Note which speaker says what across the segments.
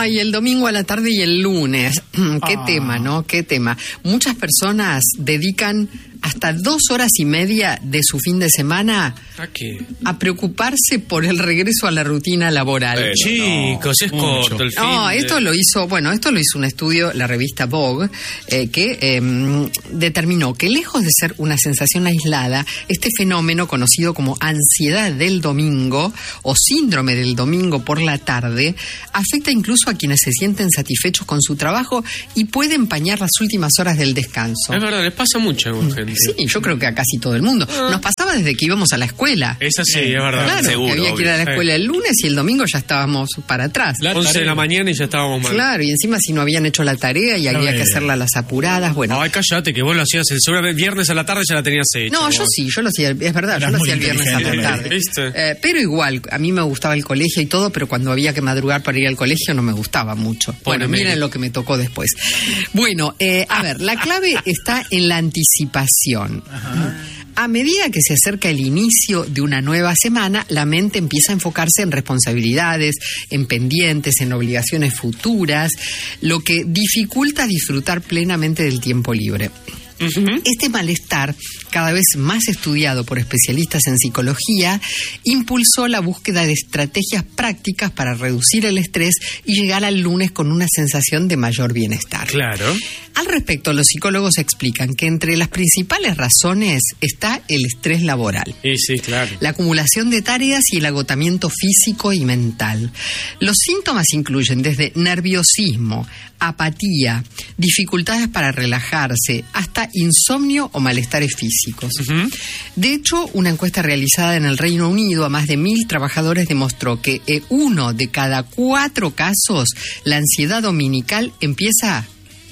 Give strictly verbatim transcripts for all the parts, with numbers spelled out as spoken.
Speaker 1: Ay, el domingo a la tarde y el lunes. Qué
Speaker 2: Ah.
Speaker 1: tema, ¿no? Qué tema. Muchas personas dedican hasta dos horas y media de su fin de semana
Speaker 2: ¿A qué?
Speaker 1: a preocuparse por el regreso a la rutina laboral.
Speaker 3: Eh,
Speaker 2: Chicos, es
Speaker 3: mucho.
Speaker 2: corto el fin.
Speaker 1: No,
Speaker 2: de-
Speaker 1: esto lo hizo, bueno, esto lo hizo un estudio, la revista Vogue, eh, que eh, determinó que lejos de ser una sensación aislada, este fenómeno conocido como ansiedad del domingo o síndrome del domingo por la tarde afecta incluso a quienes se sienten satisfechos con su trabajo y puede empañar las últimas horas del descanso.
Speaker 2: Es verdad, les pasa mucho a alguna gente.
Speaker 1: Sí, yo creo que a casi todo el mundo. Nos pasaba desde que íbamos a la escuela.
Speaker 2: Eso sí, es verdad.
Speaker 1: Claro,
Speaker 3: seguro,
Speaker 1: que había que ir a la
Speaker 2: obvio.
Speaker 1: escuela el lunes y el domingo ya estábamos para atrás.
Speaker 4: La
Speaker 2: once de
Speaker 4: tarea.
Speaker 2: la mañana y ya estábamos mal.
Speaker 1: Claro, y encima si no habían hecho la tarea y había
Speaker 4: No,
Speaker 1: que
Speaker 4: eh.
Speaker 1: hacerla a las apuradas, bueno.
Speaker 2: Ay, cállate, que vos lo hacías el seguramente viernes a la tarde ya la tenías hecha.
Speaker 1: No, yo
Speaker 2: vos.
Speaker 1: sí, yo lo hacía, es verdad,
Speaker 4: Eras
Speaker 1: yo lo
Speaker 4: muy
Speaker 1: hacía el viernes a la
Speaker 4: inteligente.
Speaker 1: tarde.
Speaker 2: ¿Viste?
Speaker 1: Eh, pero igual, a mí me gustaba el colegio y todo, pero cuando había que madrugar para ir al colegio no me gustaba mucho. Bueno,
Speaker 2: Poneme.
Speaker 1: miren lo que me tocó después. Bueno, eh, a ver, la clave está en la anticipación. A medida que se acerca el inicio de una nueva semana, la mente empieza a enfocarse en responsabilidades, en pendientes, en obligaciones futuras, lo que dificulta disfrutar plenamente del tiempo libre. Este malestar, cada vez más estudiado por especialistas en psicología, impulsó la búsqueda de estrategias prácticas para reducir el estrés y llegar al lunes con una sensación de mayor bienestar.
Speaker 2: Claro.
Speaker 1: Al respecto, los psicólogos explican que entre las principales razones está el estrés laboral,
Speaker 2: Sí, sí, claro.
Speaker 1: la acumulación de tareas y el agotamiento físico y mental. Los síntomas incluyen desde nerviosismo, apatía, dificultades para relajarse, hasta insomnio o malestares físicos. De hecho, una encuesta realizada en el Reino Unido a más de mil trabajadores demostró que en uno de cada cuatro casos la ansiedad dominical empieza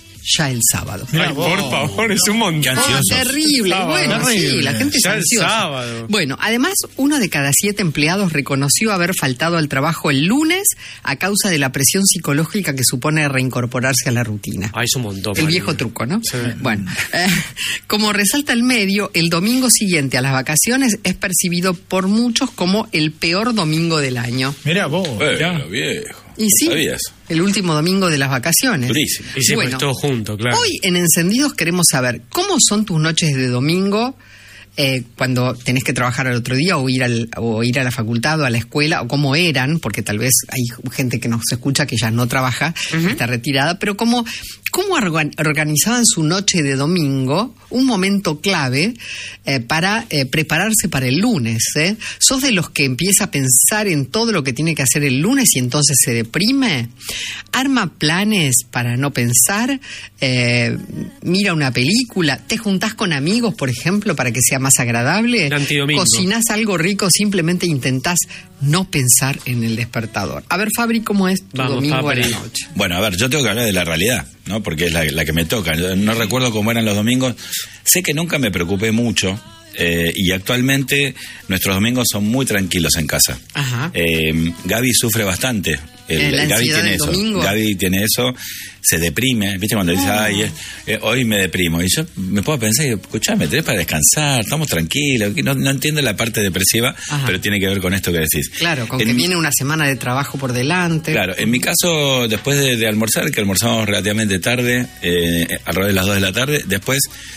Speaker 1: ya el sábado.
Speaker 4: Mirá
Speaker 2: Ay,
Speaker 4: vos.
Speaker 2: por favor, es un montón.
Speaker 3: Qué
Speaker 1: Oh,
Speaker 3: ansiosos.
Speaker 1: terrible.
Speaker 2: Sábado,
Speaker 1: Bueno, sí,
Speaker 4: terrible.
Speaker 1: la gente es
Speaker 2: Ya el
Speaker 1: ansiosa.
Speaker 2: sábado.
Speaker 1: Bueno, además, uno de cada siete empleados reconoció haber faltado al trabajo el lunes a causa de la presión psicológica que supone reincorporarse a la rutina.
Speaker 2: Ay, es un montón.
Speaker 1: El
Speaker 2: María.
Speaker 1: viejo truco, ¿no?
Speaker 2: Sí.
Speaker 1: Bueno, eh, como resalta el medio, el domingo siguiente a las vacaciones es percibido por muchos como el peor domingo del año.
Speaker 4: Mirá vos. mirá.
Speaker 3: Bueno, viejo.
Speaker 1: Y sí,
Speaker 3: ¿Sabías?
Speaker 1: el último domingo de las vacaciones.
Speaker 3: Durísimo.
Speaker 2: Y siempre
Speaker 1: Bueno,
Speaker 2: todo junto, claro.
Speaker 1: Hoy en Encendidos queremos saber cómo son tus noches de domingo eh, cuando tenés que trabajar al otro día o ir, al, o ir a la facultad o a la escuela, o cómo eran, porque tal vez hay gente que nos escucha que ya no trabaja, está retirada, pero cómo, cómo organ- organizaban su noche de domingo, un momento clave eh, para eh, prepararse para el lunes. ¿eh? ¿Sos de los que empieza a pensar en todo lo que tiene que hacer el lunes y entonces se deprime? ¿Arma planes para no pensar? Eh, ¿Mira una película? ¿Te juntás con amigos, por ejemplo, para que sea más agradable?
Speaker 2: El antidomingo.
Speaker 1: ¿Cocinás algo rico? Simplemente intentás no pensar en el despertador. A ver, Fabri, ¿cómo es tu
Speaker 2: Vamos,
Speaker 1: domingo
Speaker 2: Fabri.
Speaker 1: a la noche?
Speaker 3: Bueno, a ver, yo tengo que hablar de la realidad, ¿no? Porque es la, la que me toca. Yo no recuerdo cómo eran los domingos. Sé que nunca me preocupé mucho. Eh, y actualmente nuestros domingos son muy tranquilos en casa.
Speaker 1: Ajá.
Speaker 3: Eh, Gaby sufre bastante. El,
Speaker 1: Eh, la
Speaker 3: Gaby
Speaker 1: ansiedad
Speaker 3: tiene
Speaker 1: del
Speaker 3: eso.
Speaker 1: domingo.
Speaker 3: Gaby tiene eso, se deprime. ¿Viste? Cuando dice, ay, eh, eh, hoy me deprimo. Y yo me puedo pensar, y digo, escuchame, tenés para descansar, estamos tranquilos. No, no entiendo la parte depresiva,
Speaker 1: Ajá.
Speaker 3: pero tiene que ver con esto que decís.
Speaker 1: Claro, con
Speaker 3: En
Speaker 1: que
Speaker 3: mi-
Speaker 1: viene una semana de trabajo por delante.
Speaker 3: Claro, en mi caso, después de, de almorzar, que almorzamos relativamente tarde, eh, alrededor de las dos de la tarde, después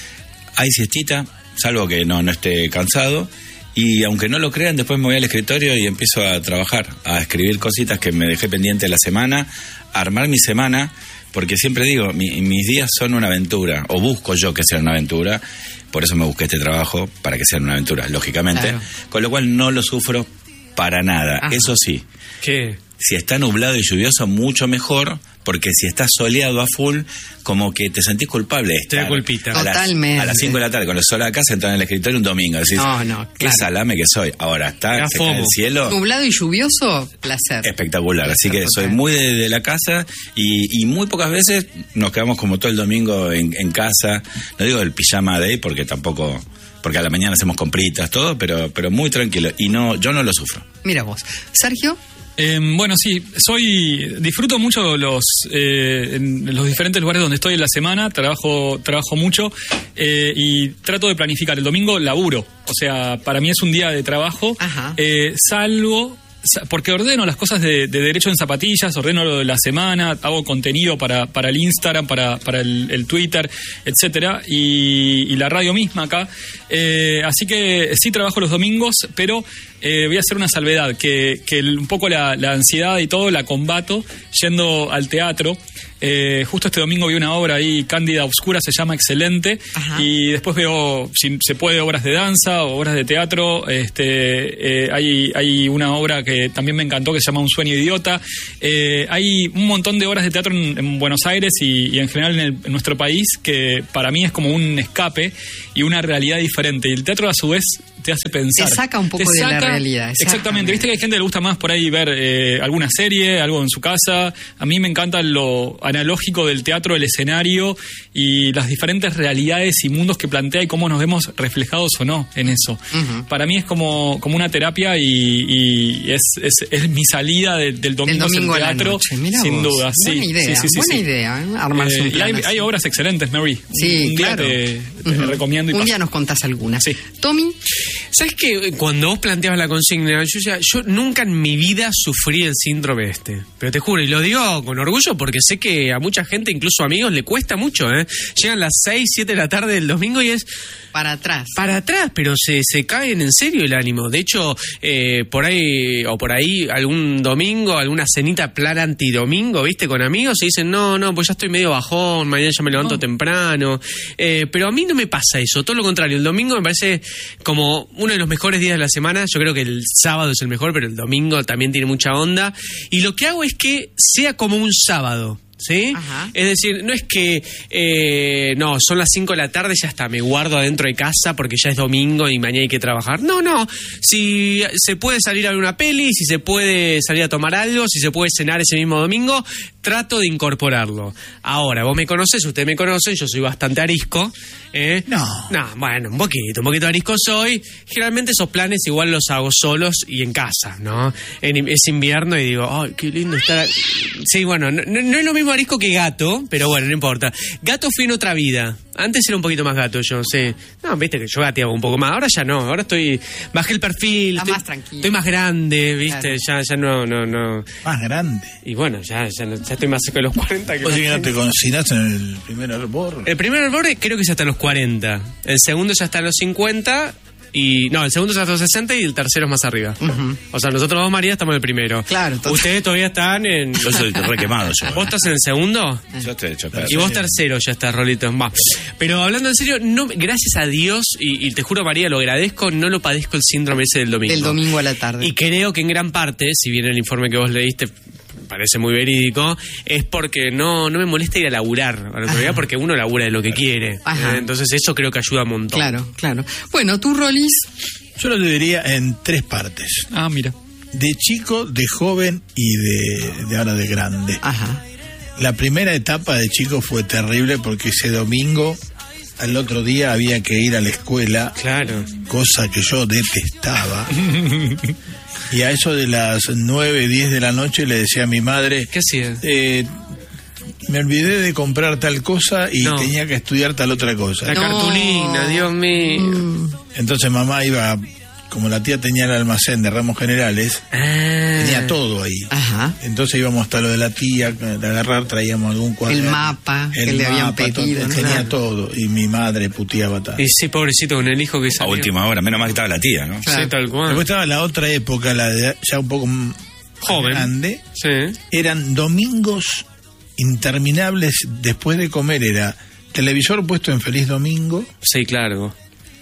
Speaker 3: hay siestita, salvo que no, no esté cansado, y aunque no lo crean, después me voy al escritorio y empiezo a trabajar, a escribir cositas que me dejé pendiente la semana, a armar mi semana, porque siempre digo, mi- mis días son una aventura, o busco yo que sean una aventura, por eso me busqué este trabajo, para que sean una aventura, lógicamente,
Speaker 1: Claro.
Speaker 3: con lo cual no lo sufro para nada.
Speaker 1: Ajá.
Speaker 3: Eso sí,
Speaker 2: ¿Qué?
Speaker 3: si está nublado y lluvioso, mucho mejor, porque si está soleado a full, como que te sentís culpable de
Speaker 2: Te da
Speaker 3: estar
Speaker 2: culpita.
Speaker 3: a las,
Speaker 1: Totalmente.
Speaker 3: a las cinco de la tarde con el sol acá, sentado en el escritorio un domingo. Decís,
Speaker 1: No, no,
Speaker 3: qué
Speaker 1: claro.
Speaker 3: salame que soy. Ahora está,
Speaker 2: Da
Speaker 3: se cae el
Speaker 2: fomo.
Speaker 3: cielo,
Speaker 1: Nublado y lluvioso, placer.
Speaker 3: espectacular. Así que
Speaker 1: Total.
Speaker 3: soy muy de, de la casa y, y muy pocas veces nos quedamos como todo el domingo en, en casa. No digo el pijama day porque tampoco... Porque a la mañana hacemos compritas, todo, pero pero muy tranquilo. Y no yo no lo sufro.
Speaker 1: Mira vos. Sergio,
Speaker 4: Eh, bueno, sí, soy disfruto mucho los eh, en los diferentes lugares donde estoy en la semana, trabajo trabajo mucho eh, y trato de planificar. El domingo laburo, o sea, para mí es un día de trabajo,
Speaker 1: Ajá.
Speaker 4: eh, salvo porque ordeno las cosas de, de Derecho en Zapatillas, ordeno lo de la semana, hago contenido para, para el Instagram, para, para el, el Twitter, etcétera, y, y la radio misma acá. Eh, así que sí trabajo los domingos, pero eh, voy a hacer una salvedad, que, que el, un poco la, la ansiedad y todo la combato yendo al teatro. Eh, justo este domingo vi una obra ahí, Cándida Obscura, se llama, excelente. Ajá. Y después veo, si se puede, obras de danza o obras de teatro. Este, eh, hay, hay una obra que también me encantó que se llama Un sueño idiota. Eh, hay un montón de obras de teatro en, en Buenos Aires y, y en general en, el, en nuestro país que para mí es como un escape y una realidad diferente. Y el teatro a su vez te hace pensar.
Speaker 1: Te saca un poco
Speaker 4: te
Speaker 1: de
Speaker 4: saca,
Speaker 1: la realidad.
Speaker 4: Exactamente.
Speaker 1: Exactamente.
Speaker 4: Viste que hay gente que le gusta más por ahí ver eh, alguna serie, algo en su casa. A mí me encanta lo analógico del teatro, el escenario y las diferentes realidades y mundos que plantea y cómo nos vemos reflejados o no en eso. Uh-huh. Para mí es como, como una terapia y, y es, es, es mi salida de, del domingo,
Speaker 1: del domingo
Speaker 4: al teatro, sin duda.
Speaker 1: Buena
Speaker 4: sí,
Speaker 1: idea,
Speaker 4: sí, sí,
Speaker 1: buena
Speaker 4: sí.
Speaker 1: idea. ¿eh? Armarse
Speaker 4: eh,
Speaker 1: un
Speaker 4: y
Speaker 1: plan
Speaker 4: hay,
Speaker 1: así.
Speaker 4: hay obras excelentes, Mary.
Speaker 1: Sí,
Speaker 4: un
Speaker 1: claro.
Speaker 4: día te, te
Speaker 1: uh-huh.
Speaker 4: recomiendo. Y
Speaker 1: un
Speaker 4: paso.
Speaker 1: día nos contás algunas.
Speaker 4: Sí.
Speaker 1: Tommy.
Speaker 5: ¿Sabes qué? Cuando vos planteabas la consigna, yo, ya, yo nunca en mi vida sufrí el síndrome este. Pero te juro, y lo digo con orgullo porque sé que a mucha gente, incluso amigos, le cuesta mucho, ¿eh? Llegan las seis, siete de la tarde del domingo y es...
Speaker 1: Para atrás.
Speaker 5: Para atrás, pero se, se caen en serio el ánimo. De hecho, eh, por ahí, o por ahí, algún domingo, alguna cenita plan antidomingo, ¿viste? Con amigos, y dicen, no, no, pues ya estoy medio bajón, mañana ya me levanto no. temprano. Eh, pero a mí no me pasa eso, todo lo contrario. El domingo me parece como uno de los mejores días de la semana. Yo creo que el sábado es el mejor, pero el domingo también tiene mucha onda. Y lo que hago es que sea como un sábado. ¿Sí?
Speaker 1: Ajá.
Speaker 5: Es decir, no es que eh, no, son las cinco de la tarde, ya está, me guardo adentro de casa porque ya es domingo y mañana hay que trabajar. No, no, si se puede salir a ver una peli, si se puede salir a tomar algo, si se puede cenar ese mismo domingo, trato de incorporarlo. Ahora, vos me conocés, ustedes me conocen, yo soy bastante arisco. ¿eh?
Speaker 6: No.
Speaker 5: No, bueno, un poquito, un poquito arisco soy. Generalmente esos planes igual los hago solos y en casa, ¿no? En, es invierno y digo, ay, qué lindo estar... Sí, bueno, no, no, no es lo mismo arisco que gato, pero bueno, no importa. Gato fui en otra vida. Antes era un poquito más gato yo, sí. No, viste que yo gateaba un poco más. Ahora ya no, ahora estoy... Bajé el perfil.
Speaker 1: Está
Speaker 5: estoy,
Speaker 1: más tranquilo.
Speaker 5: Estoy más grande, viste,
Speaker 1: Claro.
Speaker 5: ya, ya no, no, no...
Speaker 6: Más grande.
Speaker 5: Y bueno, ya, ya, no- ya estoy más cerca de los cuarenta que
Speaker 6: Vos
Speaker 5: los
Speaker 6: si que no te
Speaker 5: treinta.
Speaker 6: cocinaste en el primer hervor.
Speaker 5: El primer hervor creo que es hasta los cuarenta. El segundo ya está en los cincuenta. Y no, el segundo es hasta los sesenta y el tercero es más arriba.
Speaker 1: Uh-huh.
Speaker 5: O sea, nosotros dos, María, estamos en el primero.
Speaker 1: Claro, total.
Speaker 5: Ustedes todavía están en...
Speaker 3: Yo soy re quemado yo.
Speaker 5: ¿Vos estás en el segundo?
Speaker 3: Yo estoy hecho
Speaker 5: Y vos tercero ya estás, Rolito. Va. Pero hablando en serio, no, gracias a Dios, y, y te juro, María, lo agradezco, no lo padezco el síndrome ese del domingo.
Speaker 1: Del domingo a la tarde.
Speaker 5: Y creo que en gran parte, si bien el informe que vos leíste parece muy verídico, es porque no, no me molesta ir a laburar a la otro día, porque uno labura de lo que quiere.
Speaker 1: Ajá.
Speaker 5: Eh, Entonces eso creo que ayuda un montón.
Speaker 1: Claro, claro. Bueno, tú, Rolis.
Speaker 6: Yo lo dividiría en tres partes.
Speaker 4: Ah, mira.
Speaker 6: De chico, de joven y de, de ahora de grande.
Speaker 1: Ajá.
Speaker 6: La primera etapa de chico fue terrible porque ese domingo, al otro día había que ir a la escuela,
Speaker 5: Claro.
Speaker 6: cosa que yo detestaba. Y a eso de las nueve, diez de la noche le decía a mi madre,
Speaker 5: ¿Qué hacías?
Speaker 6: eh, me olvidé de comprar tal cosa y
Speaker 5: No.
Speaker 6: tenía que estudiar tal otra cosa.
Speaker 5: La
Speaker 1: No.
Speaker 5: cartulina, Dios mío.
Speaker 1: Mm.
Speaker 6: Entonces mamá iba, como la tía tenía el almacén de ramos generales,
Speaker 5: Ah.
Speaker 6: tenía todo ahí.
Speaker 1: Ajá.
Speaker 6: Entonces íbamos hasta lo de la tía, de agarrar, traíamos algún cuadro.
Speaker 1: El mapa que le habían pedido,
Speaker 6: todo,
Speaker 1: ¿no?
Speaker 6: tenía
Speaker 1: Claro.
Speaker 6: todo. Y mi madre puteaba tal.
Speaker 5: Y sí, pobrecito, con el hijo que
Speaker 3: A
Speaker 5: salió.
Speaker 3: última hora, menos mal que estaba la tía, ¿no?
Speaker 5: Sí, tal cual.
Speaker 6: Después estaba la otra época, la de ya un poco m-
Speaker 5: Joven.
Speaker 6: grande.
Speaker 5: Sí.
Speaker 6: Eran domingos interminables después de comer. Era televisor puesto en Feliz Domingo,
Speaker 5: Sí, claro.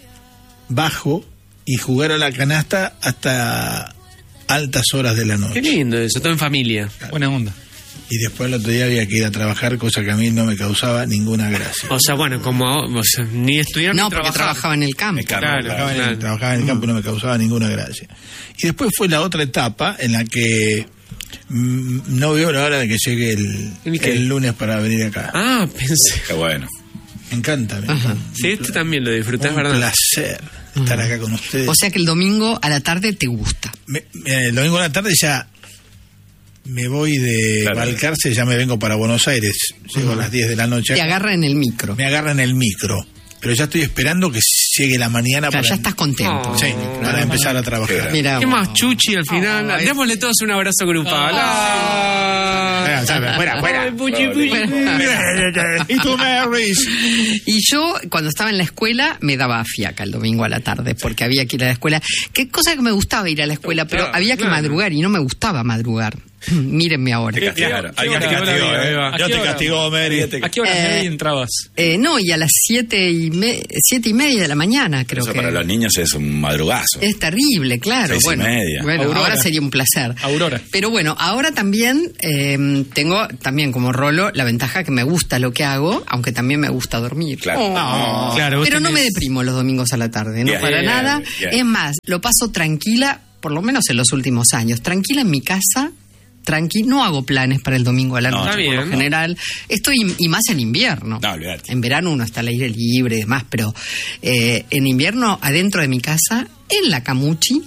Speaker 6: bajo, y jugar a la canasta hasta altas horas de la
Speaker 5: Qué
Speaker 6: noche.
Speaker 5: lindo eso, todo en familia.
Speaker 4: Buena onda.
Speaker 6: Y después el otro día había que ir a trabajar, cosa que a mí no me causaba ninguna gracia.
Speaker 5: O sea, bueno, como o sea, ni estudiar
Speaker 1: No,
Speaker 5: ni
Speaker 1: porque
Speaker 5: trabajar.
Speaker 1: trabajaba en el campo.
Speaker 3: Claro,
Speaker 5: Claro,
Speaker 6: Trabajaba en,
Speaker 5: claro.
Speaker 6: el, trabajaba en el campo y no me causaba ninguna gracia. Y después fue la otra etapa en la que mm, no veo la hora de que llegue el,
Speaker 5: ¿Y qué?
Speaker 6: el lunes para venir acá.
Speaker 5: Ah, pensé.
Speaker 3: Qué bueno.
Speaker 6: Me encanta. Me
Speaker 1: Ajá.
Speaker 6: encanta.
Speaker 5: Sí, este también lo disfrutás,
Speaker 6: Un
Speaker 5: ¿verdad?
Speaker 6: placer estar acá con ustedes.
Speaker 1: O sea que el domingo a la tarde te gusta.
Speaker 6: Me- me- el domingo a la tarde ya me voy de
Speaker 3: Claro.
Speaker 6: Balcarce, ya me vengo para Buenos Aires. Llego a las diez de la noche.
Speaker 1: Te
Speaker 6: acá.
Speaker 1: agarra en el micro.
Speaker 6: Me agarran el micro. Pero ya estoy esperando que llegue la mañana
Speaker 1: O sea,
Speaker 6: para,
Speaker 1: ya estás contento.
Speaker 5: Oh.
Speaker 6: sí, para empezar a trabajar.
Speaker 1: Mira,
Speaker 5: ¿Qué
Speaker 1: vos.
Speaker 5: más chuchi al final?
Speaker 1: Ay.
Speaker 5: Démosle todos un abrazo grupal. Ah.
Speaker 6: Fuera, fuera.
Speaker 5: Ay, puchi, puchi.
Speaker 6: Y tú, Marys.
Speaker 1: Y yo, cuando estaba en la escuela, me daba fiaca el domingo a la tarde, porque había que ir a la escuela. Qué cosa que me gustaba ir a la escuela, pero
Speaker 5: Claro,
Speaker 1: había que
Speaker 5: claro.
Speaker 1: madrugar y no me gustaba madrugar. Mírenme ahora.
Speaker 3: Te castigaron.
Speaker 4: ¿Qué
Speaker 3: Alguien te
Speaker 4: hora?
Speaker 3: castigó,
Speaker 5: ¿Qué hora?
Speaker 3: ¿eh?
Speaker 4: ¿A
Speaker 6: Yo
Speaker 4: qué
Speaker 6: te
Speaker 4: hora?
Speaker 6: castigo, Mary.
Speaker 4: ¿A qué hora
Speaker 1: Eh,
Speaker 4: Mary, entrabas?
Speaker 1: Eh, no, y a las siete y, me- siete y media de la mañana, creo
Speaker 3: Eso
Speaker 1: que.
Speaker 3: para los niños es un madrugazo.
Speaker 1: Es terrible, claro.
Speaker 3: Seis y
Speaker 1: bueno,
Speaker 3: media.
Speaker 1: bueno
Speaker 4: Aurora.
Speaker 1: ahora sería un placer.
Speaker 4: Aurora.
Speaker 1: Pero bueno, ahora también eh, tengo, también como Rolo, la ventaja que me gusta lo que hago, aunque también me gusta dormir.
Speaker 3: Claro.
Speaker 1: Oh.
Speaker 5: Claro, vos
Speaker 1: Pero no
Speaker 5: tenés-
Speaker 1: me deprimo los domingos a la tarde, no
Speaker 3: Bien,
Speaker 1: para
Speaker 3: bien,
Speaker 1: nada.
Speaker 3: bien.
Speaker 1: Es más, lo paso tranquila, por lo menos en los últimos años, tranquila en mi casa. Tranqui, no hago planes para el domingo a la
Speaker 3: No,
Speaker 1: noche,
Speaker 3: está
Speaker 1: por lo
Speaker 5: bien.
Speaker 1: general. Estoy, y más en invierno.
Speaker 3: No, olvidate.
Speaker 1: En verano uno está al aire libre y demás, pero eh, en invierno, adentro de mi casa, en la camuchi,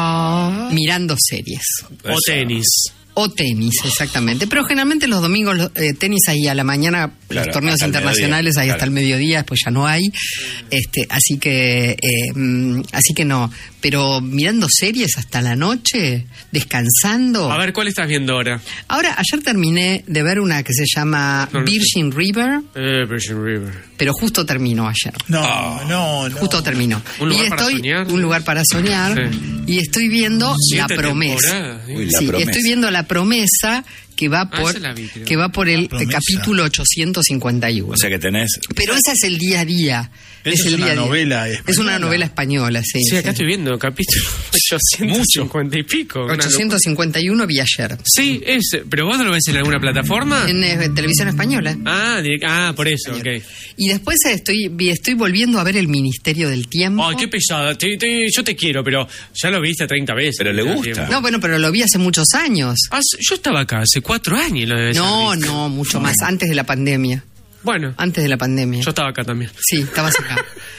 Speaker 1: mirando series.
Speaker 5: O tenis.
Speaker 1: O tenis, exactamente. Pero generalmente los domingos, los, eh, tenis ahí a la mañana,
Speaker 3: Claro,
Speaker 1: los torneos
Speaker 3: hasta el
Speaker 1: internacionales
Speaker 3: mediodía,
Speaker 1: ahí
Speaker 3: claro.
Speaker 1: hasta el mediodía, después ya no hay. este Así que eh, mm, así que no. Pero mirando series hasta la noche, descansando.
Speaker 5: A ver, ¿cuál estás viendo ahora?
Speaker 1: Ahora, ayer terminé de ver una que se llama
Speaker 5: No, no sé.
Speaker 1: Virgin River,
Speaker 5: Eh, Virgin River.
Speaker 1: pero justo terminó ayer.
Speaker 6: No, no, no.
Speaker 1: Justo terminó.
Speaker 5: Un lugar
Speaker 1: y
Speaker 5: para
Speaker 1: estoy,
Speaker 5: soñar.
Speaker 1: Un lugar para soñar.
Speaker 5: Sí.
Speaker 1: Y estoy viendo
Speaker 5: Siete
Speaker 1: La Promesa.
Speaker 5: temporadas, ¿eh?
Speaker 3: Uy, La
Speaker 1: Sí,
Speaker 3: Promesa.
Speaker 1: estoy viendo La Promesa que va
Speaker 5: Ah,
Speaker 1: por
Speaker 5: esa la vi, creo.
Speaker 1: que va por el
Speaker 6: La Promesa.
Speaker 1: capítulo ochocientos cincuenta y uno.
Speaker 3: O sea que tenés...
Speaker 1: Pero esa es el día a día.
Speaker 6: Esa es
Speaker 1: el
Speaker 6: una
Speaker 1: día a día.
Speaker 6: novela
Speaker 1: Es
Speaker 6: española.
Speaker 1: una novela española, sí.
Speaker 5: Sí, acá
Speaker 1: sí.
Speaker 5: estoy viendo capítulo ochocientos cincuenta y pico. una
Speaker 1: ochocientos cincuenta y uno vi ayer.
Speaker 5: locura. Sí, es. ¿Pero vos lo ves en alguna plataforma?
Speaker 1: En eh, televisión española.
Speaker 5: Ah, direct- ah, por eso, ok.
Speaker 1: Y después eh, estoy vi- estoy volviendo a ver El Ministerio del Tiempo.
Speaker 5: Ay, qué pesada. Te- te- yo te quiero, pero ya lo viste treinta veces.
Speaker 3: Pero le gusta.
Speaker 1: No, bueno, pero lo vi hace muchos años.
Speaker 5: Ah, yo estaba acá hace cuatro años. Lo debes
Speaker 1: No,
Speaker 5: haber visto.
Speaker 1: no, mucho más. Antes de la pandemia.
Speaker 5: Bueno,
Speaker 1: Antes de la pandemia.
Speaker 5: yo estaba acá también.
Speaker 1: Sí, estabas acá.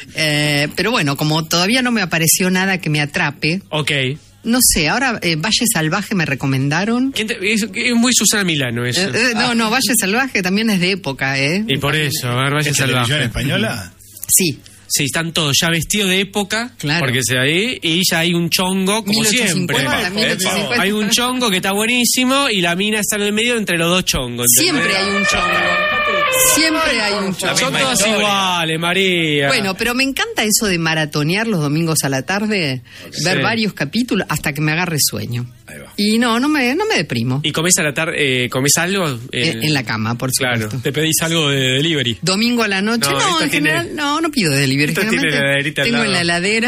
Speaker 1: Eh, pero bueno, como todavía no me apareció nada que me atrape,
Speaker 5: Ok.
Speaker 1: no sé, ahora eh, Valle Salvaje me recomendaron.
Speaker 5: ¿Quién te- es, es muy Susana Milano eso.
Speaker 1: Eh, eh, no, no, Valle Salvaje también es de época, ¿eh?
Speaker 5: Y por eso, a ver, vaya
Speaker 6: ¿Es televisión
Speaker 5: salvaje.
Speaker 6: española?
Speaker 1: Sí,
Speaker 5: Sí, están todos ya vestidos de época,
Speaker 1: Claro.
Speaker 5: porque se ahí, y ya hay un chongo, como
Speaker 1: mil ochocientos
Speaker 5: siempre.
Speaker 1: cincuenta, mil ochocientos cincuenta.
Speaker 5: Hay un chongo que está buenísimo y la mina está en el medio entre los dos chongos. ¿entendés?
Speaker 1: Siempre hay un chongo. Siempre hay un chongo.
Speaker 5: Son todos iguales, María.
Speaker 1: Bueno, pero me encanta eso de maratonear los domingos a la tarde, ver
Speaker 5: Sí.
Speaker 1: varios capítulos hasta que me agarre sueño.
Speaker 3: Ahí va.
Speaker 1: Y no, no me, no me deprimo.
Speaker 5: ¿Y comés a la tarde, eh, comés algo? Eh,
Speaker 1: En, en la cama, por
Speaker 5: Claro.
Speaker 1: supuesto.
Speaker 4: Te pedís algo de delivery.
Speaker 1: Domingo a la noche,
Speaker 5: No,
Speaker 1: no,
Speaker 5: esta
Speaker 1: en
Speaker 5: tiene-
Speaker 1: general, no, no pido delivery.
Speaker 5: esta tiene
Speaker 1: Generalmente
Speaker 5: la heladerita al
Speaker 1: tengo
Speaker 5: lado.
Speaker 1: en la heladera.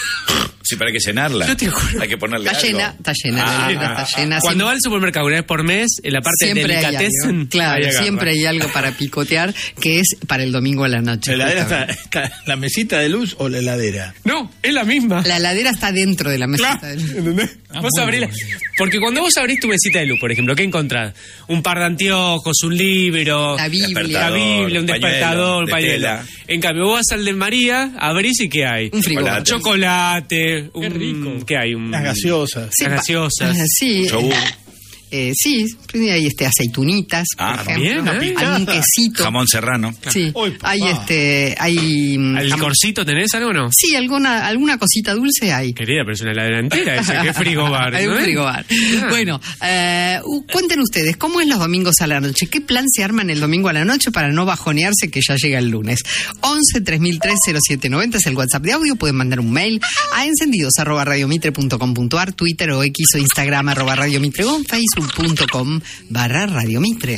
Speaker 3: Sí, pero hay que llenarla.
Speaker 5: Yo te juro.
Speaker 3: Hay que ponerle
Speaker 1: Está
Speaker 3: algo.
Speaker 1: llena, está llena, la
Speaker 3: Ah,
Speaker 1: heladera está llena.
Speaker 5: Cuando
Speaker 1: Siem-
Speaker 5: va al supermercado una vez por mes, en la parte de
Speaker 1: siempre hay
Speaker 5: delicatessen,
Speaker 1: algo. Claro,
Speaker 5: ahí agarra.
Speaker 1: siempre hay algo para picotear que es para el domingo a la noche.
Speaker 6: ¿La heladera
Speaker 1: justamente.
Speaker 6: está, está la mesita de luz o la heladera?
Speaker 5: No, es la misma.
Speaker 1: La heladera está dentro de la mesita.
Speaker 5: Claro,
Speaker 1: del-
Speaker 5: ¿entendés?
Speaker 4: Ah,
Speaker 5: Vos
Speaker 4: muy
Speaker 5: abrís la-
Speaker 4: bueno.
Speaker 5: Porque cuando vos abrís tu mesita de luz, por ejemplo, ¿qué encontrás? Un par de anteojos, un libro,
Speaker 1: La Biblia.
Speaker 5: la
Speaker 3: Despertador,
Speaker 5: Biblia, un despertador,
Speaker 3: pañuelo, de
Speaker 5: pañuelo.
Speaker 3: tela.
Speaker 5: En cambio, vos vas al de María, abrís y ¿qué hay?
Speaker 1: Un frigobar.
Speaker 5: Chocolate, un,
Speaker 4: Qué rico.
Speaker 5: ¿qué hay? Un,
Speaker 6: Las gaseosas.
Speaker 1: Sí,
Speaker 5: las
Speaker 1: pa-
Speaker 5: gaseosas.
Speaker 1: ah, Sí,
Speaker 3: Yogur.
Speaker 1: eh, sí, hay este, aceitunitas,
Speaker 3: Ah,
Speaker 1: por ejemplo.
Speaker 5: bien, ¿eh?
Speaker 1: Algún quesito.
Speaker 3: Jamón serrano.
Speaker 1: Sí,
Speaker 6: Uy, papá.
Speaker 1: hay este, hay mm,
Speaker 5: ¿Al
Speaker 1: jam-
Speaker 5: licorcito tenés algo o no?
Speaker 1: Sí, alguna alguna cosita dulce hay.
Speaker 5: Querida, pero es una heladera entera ese, qué frigobar.
Speaker 1: Hay
Speaker 5: ¿no
Speaker 1: un
Speaker 5: es?
Speaker 1: frigobar.
Speaker 5: Ah.
Speaker 1: Bueno, eh, uh, cuenten ustedes, ¿cómo es los domingos a la noche? ¿Qué plan se arman el domingo a la noche para no bajonearse que ya llega el lunes? once tres mil tres cero siete noventa es el WhatsApp de audio. Pueden mandar un mail a encendidos arroba radiomitre punto com punto ar, Twitter o X o Instagram arroba radiomitre o facebook punto com barra radiomitre.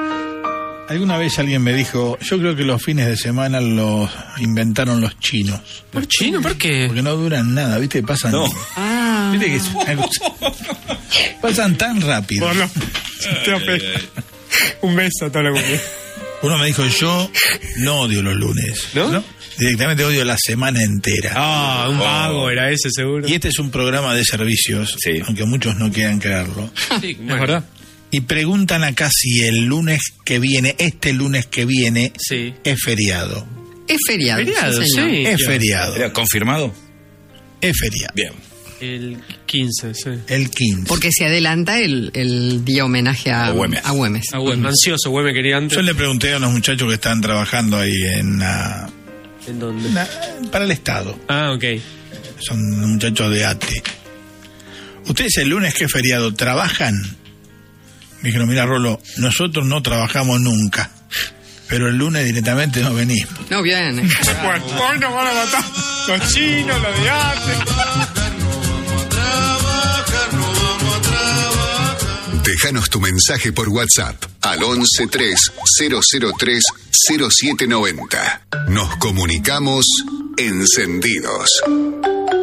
Speaker 6: Alguna vez alguien me dijo, yo creo que los fines de semana los inventaron los chinos.
Speaker 5: ¿Por chino? ¿Por qué?
Speaker 6: Porque no duran nada, ¿viste? Pasan.
Speaker 3: No.
Speaker 1: Ah,
Speaker 6: ¿Viste que es una cosa? Pasan tan rápido.
Speaker 5: Un beso a toda la comunidad.
Speaker 6: Uno me dijo, yo no odio los lunes.
Speaker 5: ¿No?
Speaker 6: Directamente odio la semana entera.
Speaker 5: Ah, un vago era ese seguro.
Speaker 6: Y este es un programa de servicios,
Speaker 3: Sí.
Speaker 6: aunque muchos no quieran creerlo.
Speaker 5: Sí,
Speaker 4: Es
Speaker 5: bueno.
Speaker 4: verdad.
Speaker 6: Y preguntan acá si el lunes que viene, este lunes que viene,
Speaker 5: Sí.
Speaker 6: es feriado.
Speaker 1: es feriado.
Speaker 5: Feriado,
Speaker 1: señor.
Speaker 5: sí.
Speaker 6: Es feriado.
Speaker 3: ¿Era confirmado?
Speaker 6: Es feriado.
Speaker 3: Bien.
Speaker 5: El quince, sí.
Speaker 6: El quince.
Speaker 1: Porque se adelanta el, el día homenaje a,
Speaker 3: A Güemes.
Speaker 1: a Güemes.
Speaker 4: Ah, bueno.
Speaker 5: Ansioso, güey, me quería antes.
Speaker 6: Yo le pregunté a unos muchachos que están trabajando ahí en la,
Speaker 5: ¿En dónde?
Speaker 6: Na- para el Estado.
Speaker 5: Ah, ok.
Speaker 6: Son muchachos de A T E. ¿Ustedes el lunes qué feriado trabajan? Me dijeron, mira Rolo, nosotros no trabajamos nunca, pero el lunes directamente no venimos.
Speaker 1: No viene.
Speaker 2: Bueno, hoy nos van a matar los chinos, los de arte.
Speaker 7: Déjanos tu mensaje por WhatsApp al once tres cero cero tres cero siete noventa. Nos comunicamos encendidos.